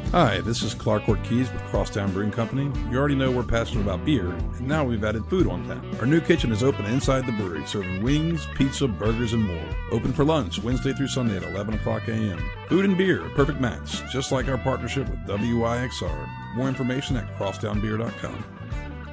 Hi, this is Clark Ortiz with Crosstown Brewing Company. You already know we're passionate about beer, and now we've added food on tap. Our new kitchen is open inside the brewery, serving wings, pizza, burgers, and more. Open for lunch Wednesday through Sunday at 11 o'clock a.m. Food and beer, a perfect match, just like our partnership with WIXR. More information at crosstownbeer.com.